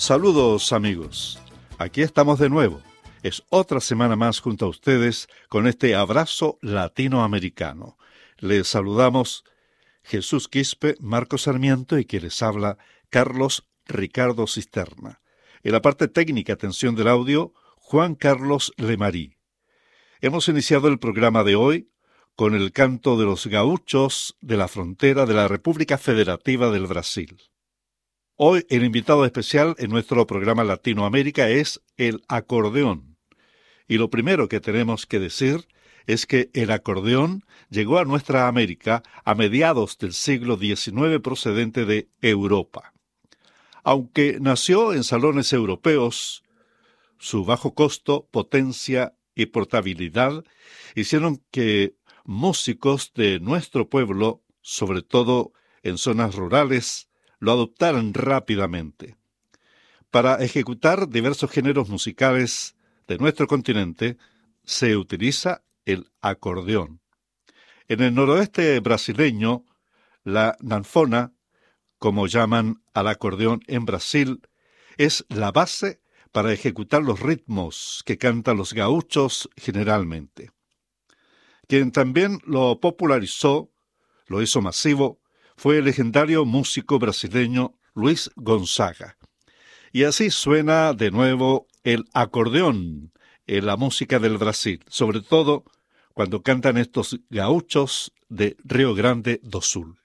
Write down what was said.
Saludos amigos, aquí estamos de nuevo. Es otra semana más junto a ustedes con este abrazo latinoamericano. Les saludamos Jesús Quispe, Marco Sarmiento y quien les habla Carlos Ricardo Cisterna. En la parte técnica, atención del audio, Juan Carlos Lemarí. Hemos iniciado el programa de hoy con el canto de los gauchos de la frontera de la República Federativa del Brasil. Hoy el invitado especial en nuestro programa Latinoamérica es el acordeón. Y lo primero que tenemos que decir es que el acordeón llegó a nuestra América a mediados del siglo XIX procedente de Europa. Aunque nació en salones europeos, su bajo costo, potencia y portabilidad hicieron que músicos de nuestro pueblo, sobre todo en zonas rurales, lo adoptaran rápidamente. Para ejecutar diversos géneros musicales de nuestro continente, se utiliza el acordeón. En el noroeste brasileño, la nanfona, como llaman al acordeón en Brasil, es la base para ejecutar los ritmos que cantan los gauchos generalmente. Quien también lo popularizó, lo hizo masivo, fue el legendario músico brasileño Luis Gonzaga. Y así suena de nuevo el acordeón en la música del Brasil, sobre todo cuando cantan estos gauchos de Río Grande do Sul.